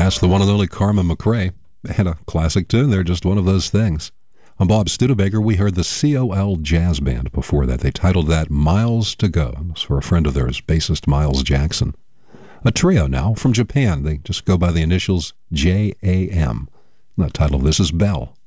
past the one and only Carmen McRae. They had a classic tune. They're just one of those things. On Bob Studebaker, we heard the COL Jazz Band before that. They titled that Miles to Go. It was for a friend of theirs, bassist Miles Jackson. A trio now from Japan. They just go by the initials JAM. The title of this is Bell.